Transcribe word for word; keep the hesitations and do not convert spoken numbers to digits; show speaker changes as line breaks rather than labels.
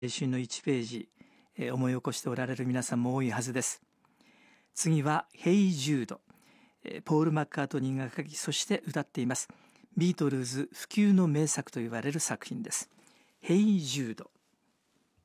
青春のいちページ、えー思い起こしておられる皆さんも多いはずです。次はヘイジュード、えーポール・マッカートニーが書き、そして歌っています。ビートルズ不朽の名作と言われる作品です。ヘイジュード。